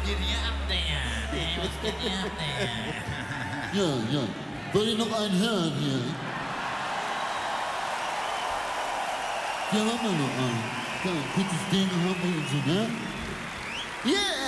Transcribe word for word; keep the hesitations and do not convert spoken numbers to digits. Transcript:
geht hier ab, Digga? Hey, was geht hier ab, Digga? Ja, ja. Wollt ihr noch einen hören hier? Ja, haben wir noch einen. Ja, kurzes Ding haben wir und so, ne? Yeah!